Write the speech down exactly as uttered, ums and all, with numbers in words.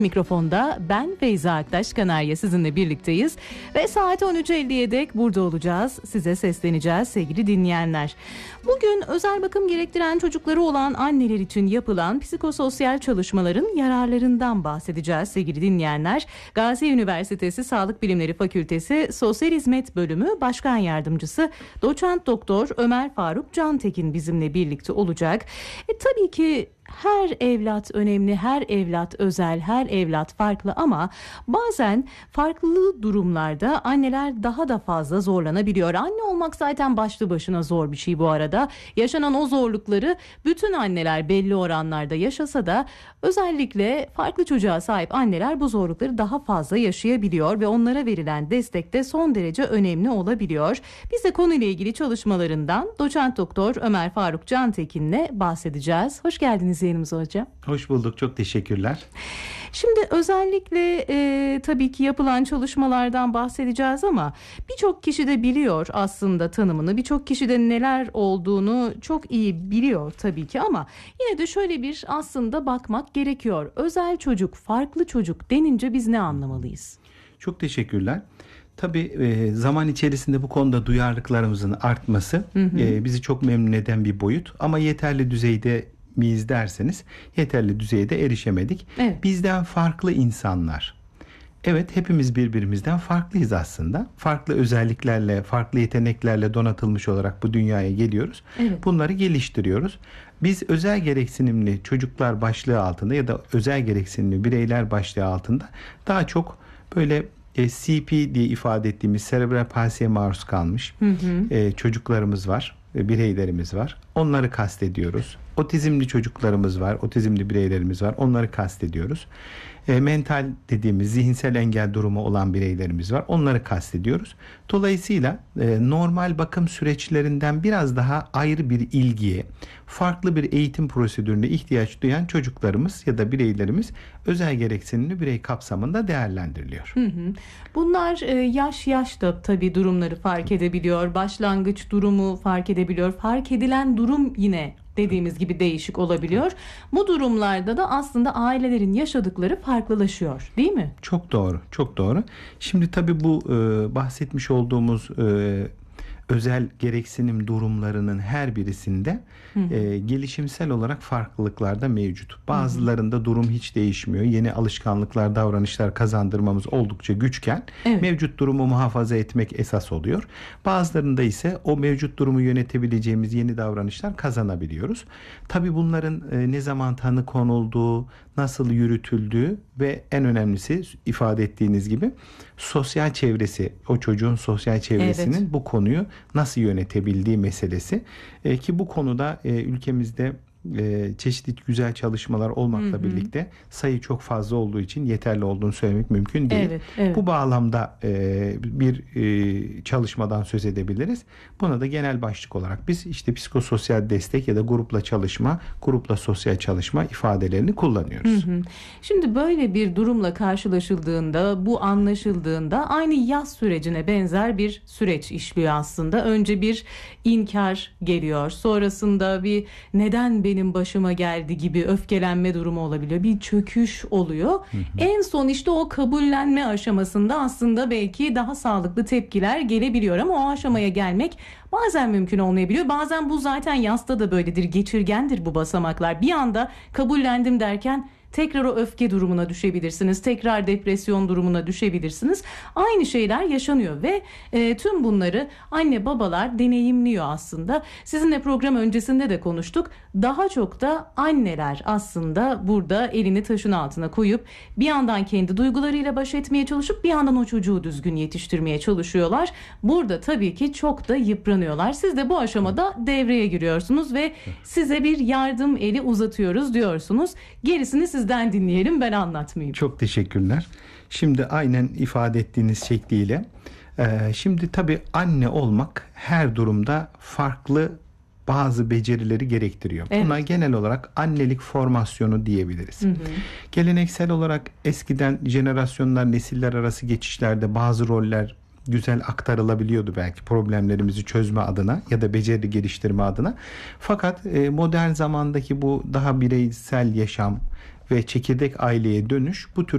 Mikrofonda ben Feyza Aktaş Kanarya sizinle birlikteyiz ve saat on üç elliye dek burada olacağız. Size sesleneceğiz sevgili dinleyenler. Bugün özel bakım gerektiren çocukları olan anneler için yapılan psikososyal çalışmaların yararlarından bahsedeceğiz sevgili dinleyenler. Gazi Üniversitesi Sağlık Bilimleri Fakültesi Sosyal Hizmet Bölümü Başkan Yardımcısı Doçent Doktor Ömer Faruk Cantekin bizimle birlikte olacak. E, tabii ki her evlat önemli, her evlat özel, her evlat farklı ama bazen farklı durumlarda anneler daha da fazla zorlanabiliyor. Anne olmak zaten başlı başına zor bir şey bu arada. Yaşanan o zorlukları bütün anneler belli oranlarda yaşasa da özellikle farklı çocuğa sahip anneler bu zorlukları daha fazla yaşayabiliyor ve onlara verilen destek de son derece önemli olabiliyor. Biz de konuyla ilgili çalışmalarından Doçent Doktor Ömer Faruk Cantekin'le bahsedeceğiz. Hoş geldiniz yayınımıza hocam. Hoş bulduk, çok teşekkürler. Şimdi özellikle e, tabii ki yapılan çalışmalardan bahsedeceğiz ama birçok kişi de biliyor aslında tanımını, birçok kişi de neler olduğunu çok iyi biliyor tabii ki ama yine de şöyle bir aslında bakmak gerekiyor. Özel çocuk, farklı çocuk denince biz ne anlamalıyız? Çok teşekkürler. Tabii e, zaman içerisinde bu konuda duyarlılıklarımızın artması hı hı. E, bizi çok memnun eden bir boyut ama yeterli düzeyde miyiz derseniz yeterli düzeyde erişemedik. Evet. Bizden farklı insanlar. Evet, hepimiz birbirimizden farklıyız aslında. Farklı özelliklerle, farklı yeteneklerle donatılmış olarak bu dünyaya geliyoruz. Evet. Bunları geliştiriyoruz. Biz özel gereksinimli çocuklar başlığı altında ya da özel gereksinimli bireyler başlığı altında daha çok böyle e, C P diye ifade ettiğimiz serebral palsiye maruz kalmış hı hı. E, çocuklarımız var, e, bireylerimiz var. Onları kastediyoruz. Otizmli çocuklarımız var, otizmli bireylerimiz var. Onları kastediyoruz. E, mental dediğimiz zihinsel engel durumu olan bireylerimiz var. Onları kastediyoruz. Dolayısıyla e, normal bakım süreçlerinden biraz daha ayrı bir ilgiye, farklı bir eğitim prosedürüne ihtiyaç duyan çocuklarımız ya da bireylerimiz özel gereksinimli birey kapsamında değerlendiriliyor. Hı hı. Bunlar e, yaş yaş da tabii durumları fark edebiliyor. Başlangıç durumu fark edebiliyor. Fark edilen durum yine dediğimiz gibi değişik olabiliyor. Bu durumlarda da aslında ailelerin yaşadıkları farklılaşıyor, değil mi? Çok doğru, çok doğru. Şimdi tabii bu e, bahsetmiş olduğumuz e, özel gereksinim durumlarının her birisinde e, gelişimsel olarak farklılıklar da mevcut. Bazılarında hı hı. durum hiç değişmiyor. Yeni alışkanlıklar, davranışlar kazandırmamız oldukça güçken evet. mevcut durumu muhafaza etmek esas oluyor. Bazılarında ise o mevcut durumu yönetebileceğimiz yeni davranışlar kazanabiliyoruz. Tabii bunların e, ne zaman tanı konulduğu, nasıl yürütüldüğü ve en önemlisi ifade ettiğiniz gibi sosyal çevresi, o çocuğun sosyal çevresinin evet. bu konuyu nasıl yönetebildiği meselesi e, ki bu konuda e, ülkemizde e, çeşitli güzel çalışmalar olmakla hı hı. birlikte sayı çok fazla olduğu için yeterli olduğunu söylemek mümkün değil. Evet, evet. Bu bağlamda e, bir e, çalışmadan söz edebiliriz. Buna da genel başlık olarak biz işte psikososyal destek ya da grupla çalışma, grupla sosyal çalışma ifadelerini kullanıyoruz. Hı hı. Şimdi böyle bir durumla karşılaşıldığında, bu anlaşıldığında aynı yaz sürecine benzer bir süreç işliyor aslında. Önce bir inkar geliyor. Sonrasında bir neden benim başıma geldi gibi öfkelenme durumu olabiliyor. Bir çöküş oluyor. Hı hı. En son işte o kabullenme aşamasında aslında belki daha sağlıklı tepkiler gelebiliyor ama o aşamaya gelmek bazen mümkün olmayabiliyor. Bazen bu zaten yasta da böyledir. Geçirgendir bu basamaklar. Bir anda kabullendim derken tekrar o öfke durumuna düşebilirsiniz. Tekrar depresyon durumuna düşebilirsiniz. Aynı şeyler yaşanıyor ve e, tüm bunları anne babalar deneyimliyor aslında. Sizinle program öncesinde de konuştuk. Daha çok da anneler aslında burada elini taşın altına koyup bir yandan kendi duygularıyla baş etmeye çalışıp bir yandan o çocuğu düzgün yetiştirmeye çalışıyorlar. Burada tabii ki çok da yıpranıyorlar. Siz de bu aşamada devreye giriyorsunuz ve size bir yardım eli uzatıyoruz diyorsunuz. Gerisini siz sizden dinleyelim, ben anlatmayayım. Çok teşekkürler. Şimdi aynen ifade ettiğiniz şekliyle e, şimdi tabii anne olmak her durumda farklı bazı becerileri gerektiriyor. Evet. Buna genel olarak annelik formasyonu diyebiliriz. Hı hı. Geleneksel olarak eskiden jenerasyonlar, nesiller arası geçişlerde bazı roller güzel aktarılabiliyordu belki problemlerimizi çözme adına ya da beceri geliştirme adına. Fakat e, modern zamandaki bu daha bireysel yaşam ve çekirdek aileye dönüş bu tür